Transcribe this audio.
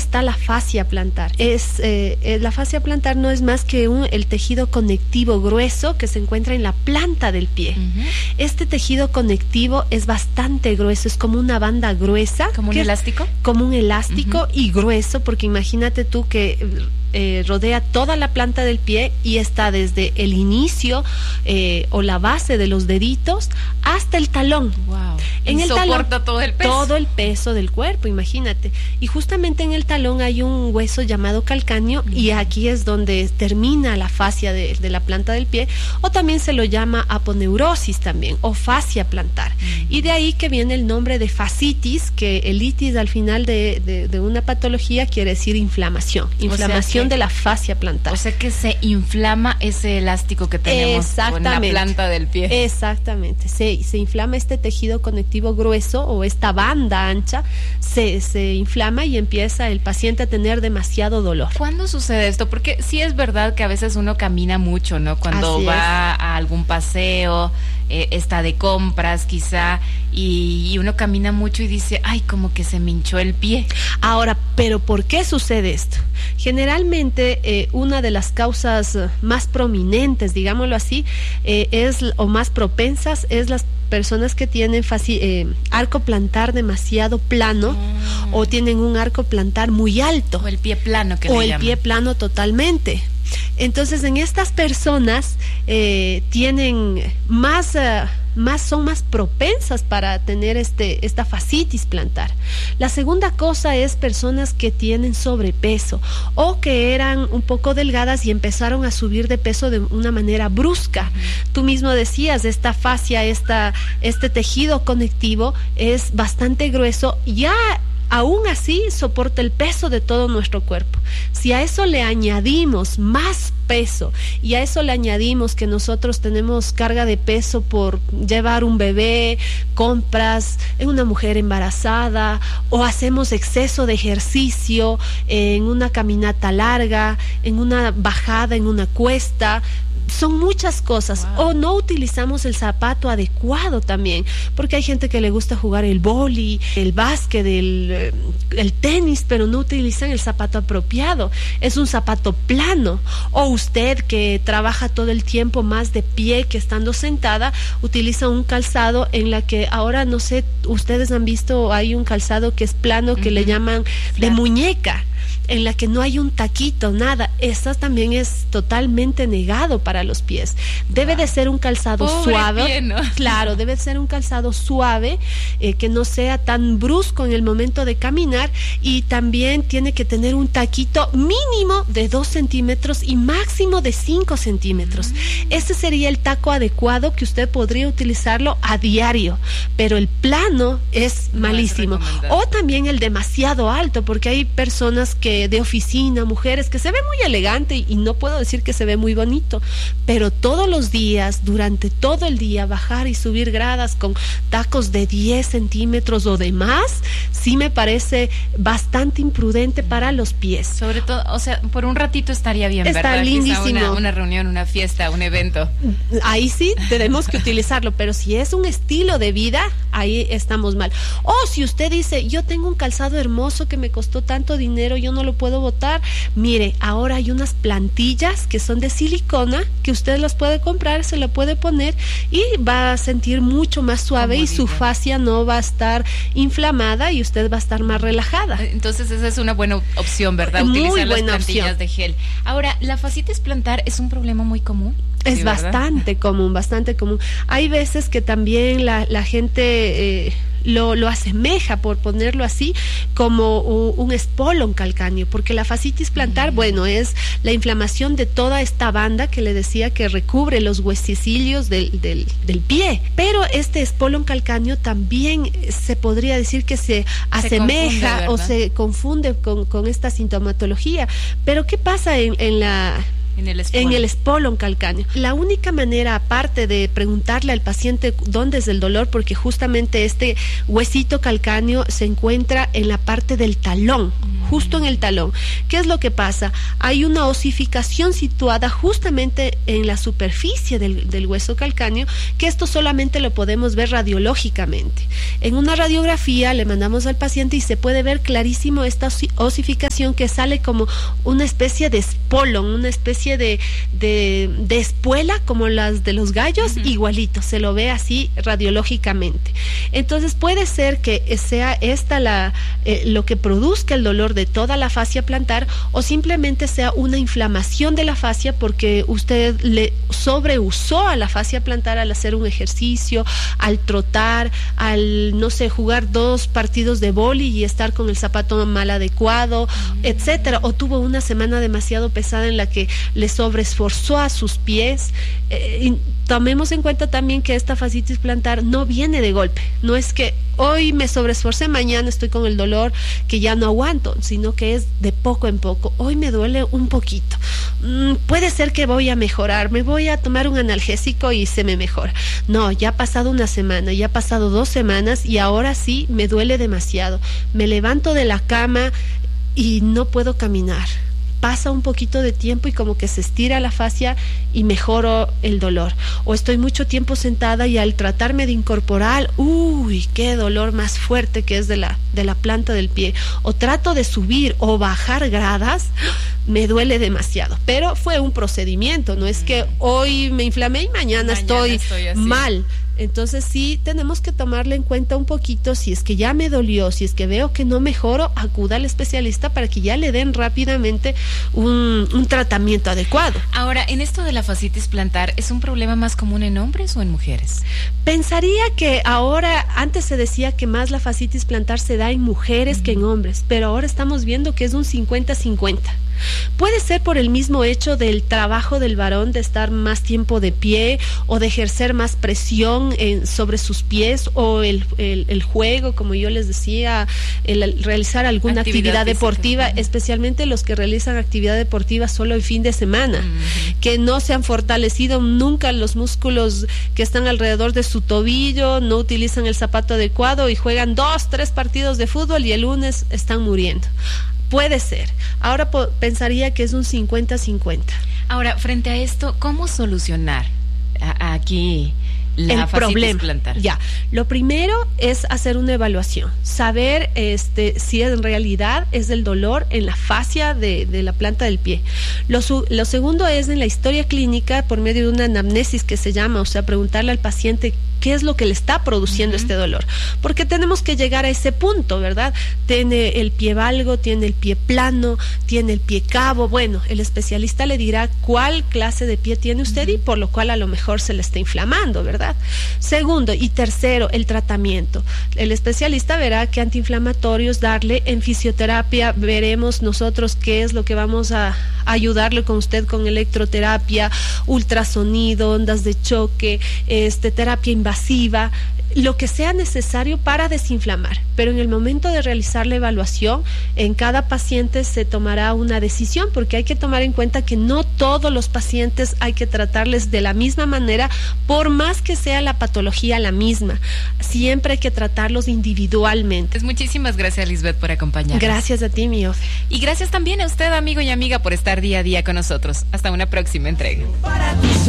está la fascia plantar. La fascia plantar no es más que el tejido conectivo grueso que se encuentra en la planta del pie. Este tejido conectivo es bastante grueso, es como una banda gruesa. ¿Como un elástico? Como un elástico y grueso, porque imagínate tú que rodea toda la planta del pie y está desde el inicio o la base de los deditos hasta el talón. Wow. En y el soporta talón, todo el peso. Todo el peso del cuerpo, imagínate. Y justamente en el talón hay un hueso llamado calcáneo y aquí es donde termina la fascia de la planta del pie, o también se lo llama aponeurosis también, o fascia plantar. Y de ahí que viene el nombre de fascitis, que el itis al final de una patología quiere decir inflamación. Inflamación de la fascia plantar. O sea que se inflama ese elástico que tenemos en la planta del pie. Exactamente. Se inflama este tejido conectivo grueso o esta banda ancha, se inflama y empieza el paciente a tener demasiado dolor. ¿Cuándo sucede esto? Porque sí es verdad que a veces uno camina mucho, ¿no? Cuando va a algún paseo, está de compras quizá, y uno camina mucho y dice, ay, como que se me hinchó el pie. Ahora, ¿pero por qué sucede esto? Generalmente una de las causas más prominentes, digámoslo así, o más propensas, es las personas que tienen arco plantar demasiado plano o tienen un arco plantar muy alto. O el pie plano que o le el llaman. pie plano totalmente. Entonces, en estas personas tienen son más propensas para tener esta fascitis plantar. La segunda cosa es personas que tienen sobrepeso o que eran un poco delgadas y empezaron a subir de peso de una manera brusca. Tú mismo decías, esta fascia, este tejido conectivo es bastante grueso, ya aún así soporta el peso de todo nuestro cuerpo. Si a eso le añadimos más peso y a eso le añadimos que nosotros tenemos carga de peso por llevar un bebé, compras, en una mujer embarazada, o hacemos exceso de ejercicio en una caminata larga, en una bajada, en una cuesta, son muchas cosas. Wow. O no utilizamos el zapato adecuado también, porque hay gente que le gusta jugar el vóley, el básquet, el tenis, pero no utilizan el zapato apropiado. Es un zapato plano. O usted que trabaja todo el tiempo más de pie que estando sentada, utiliza un calzado en la que ahora, no sé, ustedes han visto, hay un calzado que es plano que le llaman de muñeca, en la que no hay un taquito, nada. Esta también es totalmente negado para los pies. Debe de ser un calzado suave. Pie, ¿no? Claro, debe ser un calzado suave, que no sea tan brusco en el momento de caminar, y también tiene que tener un taquito mínimo de 2 centímetros y máximo de 5 centímetros. Ese sería el taco adecuado que usted podría utilizarlo a diario, pero el plano es malísimo. O también el demasiado alto, porque hay personas de oficina, mujeres, que se ve muy elegante y no puedo decir que se ve muy bonito, pero todos los días, durante todo el día, bajar y subir gradas con tacos de 10 centímetros o de más, sí me parece bastante imprudente para los pies. Sobre todo, o sea, por un ratito estaría bien, está ¿verdad? lindísimo. Una reunión, una fiesta, un evento. Ahí sí tenemos que utilizarlo, pero si es un estilo de vida, ahí estamos mal. O si usted dice, yo tengo un calzado hermoso que me costó tanto dinero, yo no lo puedo botar, mire, ahora hay unas plantillas que son de silicona que usted las puede comprar, se la puede poner y va a sentir mucho más suave y su fascia no va a estar inflamada y usted va a estar más relajada. Entonces esa es una buena opción, ¿verdad? Muy utilizar buena las plantillas opción de gel. Ahora, ¿la fascitis plantar es un problema muy común? Es Sí, bastante común, bastante común. Hay veces que también la gente lo asemeja, por ponerlo así, como un espolón calcáneo, porque la fascitis plantar, bueno, es la inflamación de toda esta banda que le decía que recubre los huesecillos del pie, pero este espolón calcáneo también se podría decir que se asemeja o se confunde con esta sintomatología. Pero ¿qué pasa en la En el espolón calcáneo. La única manera, aparte de preguntarle al paciente dónde es el dolor, porque justamente este huesito calcáneo se encuentra en la parte del talón, justo en el talón. ¿Qué es lo que pasa? Hay una osificación situada justamente en la superficie del hueso calcáneo, que esto solamente lo podemos ver radiológicamente. En una radiografía le mandamos al paciente y se puede ver clarísimo esta osificación que sale como una especie de espolón, una especie de espuela como las de los gallos, igualito, se lo ve así radiológicamente. Entonces puede ser que sea esta lo que produzca el dolor de toda la fascia plantar, o simplemente sea una inflamación de la fascia porque usted le sobreusó a la fascia plantar al hacer un ejercicio, al trotar, al, no sé, jugar 2 partidos de vóley y estar con el zapato mal adecuado, etcétera, o tuvo una semana demasiado pesada en la que le sobreesforzó a sus pies. Tomemos en cuenta también que esta fascitis plantar no viene de golpe, no es que hoy me sobreesforcé, mañana estoy con el dolor que ya no aguanto, sino que es de poco en poco. Hoy me duele un poquito, puede ser que voy a mejorar, me voy a tomar un analgésico y se me mejora. No, ya ha pasado una semana, ya ha pasado 2 semanas y ahora sí me duele demasiado. Me levanto de la cama y no puedo caminar. Pasa un poquito de tiempo y como que se estira la fascia y mejoro el dolor. O estoy mucho tiempo sentada y al tratarme de incorporar, uy, qué dolor más fuerte que es de la planta del pie. O trato de subir o bajar gradas, me duele demasiado. Pero fue un procedimiento, no es que hoy me inflamé y mañana estoy mal. Entonces sí tenemos que tomarle en cuenta un poquito, si es que ya me dolió, si es que veo que no mejoro, acuda al especialista para que ya le den rápidamente un tratamiento adecuado. Ahora, en esto de la fascitis plantar, ¿es un problema más común en hombres o en mujeres? Pensaría que ahora, antes se decía que más la fascitis plantar se da en mujeres que en hombres, pero ahora estamos viendo que es un 50-50. Puede ser por el mismo hecho del trabajo del varón de estar más tiempo de pie o de ejercer más presión sobre sus pies, o el juego, como yo les decía, el realizar alguna actividad deportiva, especialmente los que realizan actividad deportiva solo el fin de semana, que no se han fortalecido nunca los músculos que están alrededor de su tobillo, no utilizan el zapato adecuado y juegan 2-3 partidos de fútbol y el lunes están muriendo. Puede ser. Ahora pensaría que es un 50-50. Ahora, frente a esto, ¿cómo solucionar aquí la fascitis plantar? Ya, lo primero es hacer una evaluación, saber si en realidad es el dolor en la fascia de la planta del pie. Lo segundo es en la historia clínica por medio de una anamnesis que se llama, o sea, preguntarle al paciente qué es lo que le está produciendo este dolor, porque tenemos que llegar a ese punto, ¿verdad? Tiene el pie valgo, tiene el pie plano, tiene el pie cabo. Bueno, el especialista le dirá cuál clase de pie tiene usted y por lo cual a lo mejor se le está inflamando, ¿verdad? Segundo y tercero, el tratamiento. El especialista verá qué antiinflamatorios darle. En fisioterapia veremos nosotros qué es lo que vamos a ayudarle con usted, con electroterapia, ultrasonido, ondas de choque, terapia invasiva, lo que sea necesario para desinflamar. Pero en el momento de realizar la evaluación, en cada paciente se tomará una decisión, porque hay que tomar en cuenta que no todos los pacientes hay que tratarles de la misma manera, por más que sea la patología la misma. Siempre hay que tratarlos individualmente. Pues muchísimas gracias, Lisbeth, por acompañarnos. Gracias a ti, Miofe. Y gracias también a usted, amigo y amiga, por estar día a día con nosotros. Hasta una próxima entrega.